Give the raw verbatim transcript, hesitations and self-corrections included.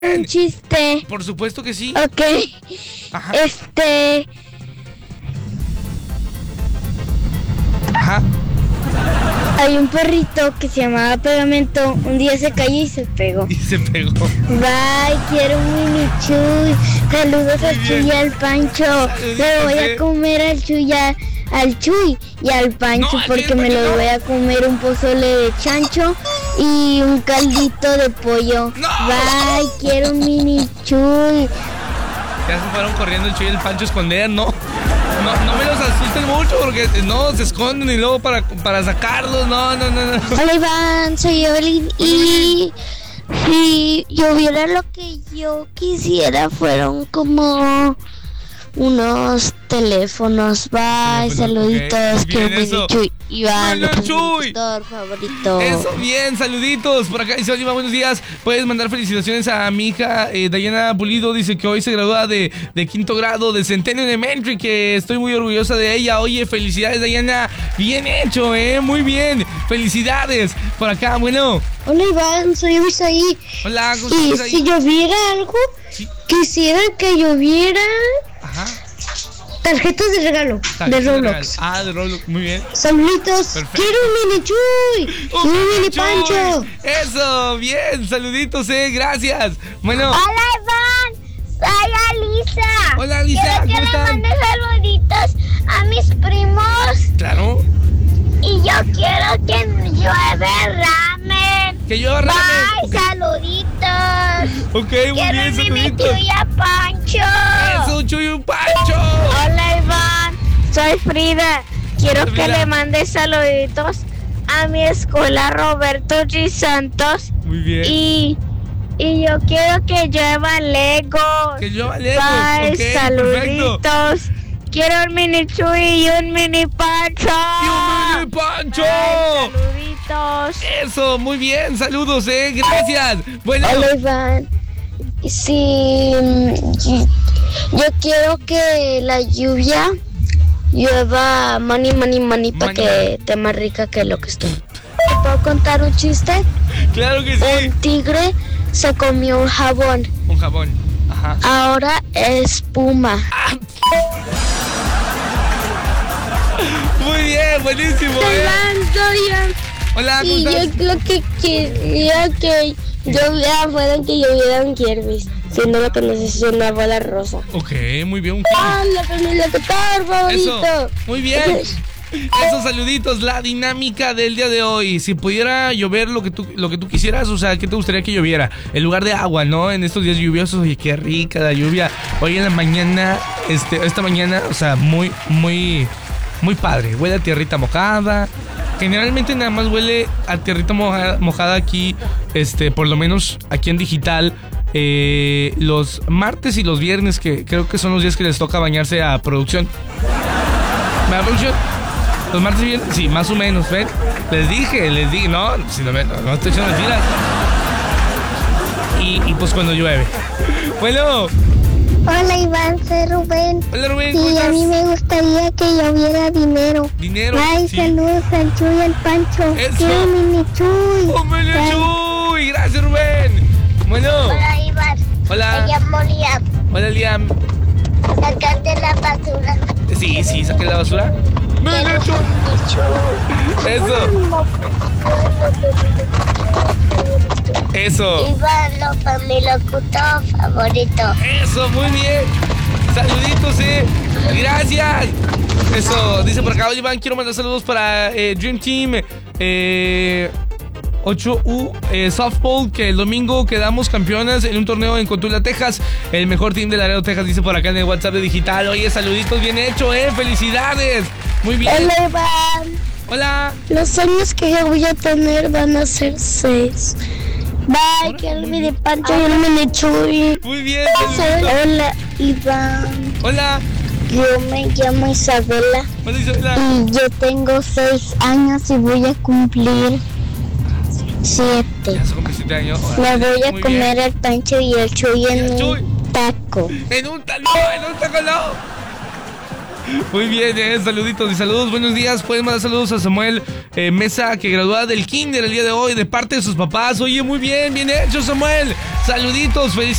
un chiste. Por supuesto que sí. Ok. Ajá. Este... Ajá. Hay un perrito que se llamaba Pegamento. Un día se cayó y se pegó. Y se pegó. Bye, quiero un mini Chuy. Saludos al Chuy y al Pancho. Me voy a comer al Chuy, a, al Chuy y al Pancho No, porque me lo voy a comer un pozole de chancho y un caldito de pollo. No. Bye, quiero un mini Chuy. Ya se fueron corriendo el Chuy y el Pancho a esconder, ¿no? No, no me los asusten mucho porque no, se esconden y luego para, para sacarlos, no, no, no, no. Hola Iván, soy Evelyn y si lloviera lo que yo quisiera fueron como unos teléfonos. Bye, Teléfonos, saluditos, ok. quiero Bien, mi eso. Chuy. Iván, Bueno, es mi Chuy. actor favorito. Eso, bien, saluditos. Por acá dice Oliva, buenos días. Puedes mandar felicitaciones a mi hija eh, Dayana Pulido. Dice que hoy se gradúa de, de quinto grado de Centennial Elementary, que estoy muy orgullosa de ella. Oye, felicidades, Dayana. Bien hecho, eh, muy bien. Felicidades. Por acá, bueno. Hola Iván, soy Ibisaí. Hola, ¿cómo Y estás ahí? si lloviera algo, Sí. quisiera que lloviera Ajá. tarjetas de regalo de Roblox. Ah, de Roblox, muy bien. Saluditos, Perfecto. quiero un mini Chuy y un mini Chuy. Pancho. Eso, bien, saluditos, eh, gracias. Bueno, Hola Iván, soy Alisa. hola, Alisa, Quiero que ¿cómo le están? mande saluditos a mis primos Claro. y yo quiero que llueve ramen. Que yo ramen. Bye, saluditos. Ok, muy Quiero bien, un mini saluditos. Chuy a Pancho. Eso, Chuy, un Pancho. Hola Iván, soy Frida. Quiero Hola, que Frida. le mande saluditos a mi escuela Roberto G. Santos. Muy bien. Y, y yo quiero que lluevan Legos. Que yo lejos. Bye, Ok, perfecto. saluditos. Quiero un mini Chuy y un mini Pancho. Y un mini Pancho. Bye, saluditos. Eso, muy bien, saludos, eh, gracias. Bueno, Hola Iván. Sí, yo quiero que la lluvia llueva money, money, money para Money. que esté más rica que lo que estoy. ¿Te puedo contar un chiste? claro que sí. Un tigre se comió un jabón. Un jabón. Ajá. Ahora es puma. Muy bien, buenísimo, eh. Hola, ¿cómo Y yo estás? lo que quería que lloviera fuera que llovieran Kirby's, siendo lo que necesito una bola rosa. Ok, muy bien, un ¡Hola, familia locutor favorito! Eso, muy bien. Esos saluditos, la dinámica del día de hoy. Si pudiera llover lo que tú lo que tú quisieras, o sea, ¿qué te gustaría que lloviera? En lugar de agua, ¿no? En estos días lluviosos, oye, qué rica la lluvia. Hoy en la mañana, este, esta mañana, o sea, muy, muy, muy padre. Huele a tierrita mojada. Generalmente nada más huele a tierrita mojada, mojada aquí, este, por lo menos aquí en digital. Eh, los martes y los viernes, que creo que son los días que les toca bañarse a producción. ¿A producción? Los martes y viernes, sí, más o menos, ¿ven? Les dije, les dije, no, si no, me, no, no estoy echando mentiras. Y, y pues cuando llueve. Bueno. Hola Iván, soy Rubén. Hola Rubén, ¿cómo Y a estás? mí me gustaría que lloviera dinero. Dinero. Ay, sí. saludos al Chuy y al Pancho. Eso. Quiero un mini Chuy. ¡Oh, mini Bye. Chuy! Gracias, Rubén. Bueno. Hola Iván. Hola. Me llamo Liam. Hola, Liam. Sacaste la basura. Sí, sí, saqué la basura. ¡Mini Quiero Chuy! un mini Chuy. Eso. Eso. Iván, Lopa, mi locutor favorito. Eso, muy bien. Saluditos, eh. Gracias. Eso, dice por acá, oye, Iván, quiero mandar saludos para eh, Dream Team eh, ocho U eh, Softball, que el domingo quedamos campeonas en un torneo en Cotulla, Texas. El mejor team de Laredo, Texas, dice por acá en el WhatsApp de Digital. Oye, saluditos, bien hecho, eh. Felicidades. Muy bien. Hola Iván. Hola. Los sueños que yo voy a tener van a ser seis. Bye, que el mini Pancho y el mini Chuy. Muy bien. Saluditos. Hola Iván. Hola. Yo me llamo Isabela Hola, Isabela. y yo tengo seis años y voy a cumplir siete. Ya se cumplió siete años. Me voy a Muy comer bien. el Pancho y el Chuy en El Chuy. un taco. En un taco, en un taco, no. Muy bien, eh, saluditos y saludos, buenos días. Pueden mandar saludos a Samuel eh, Mesa, que gradúa del kinder el día de hoy de parte de sus papás. Oye, muy bien, bien hecho, Samuel. Saluditos, felicidades.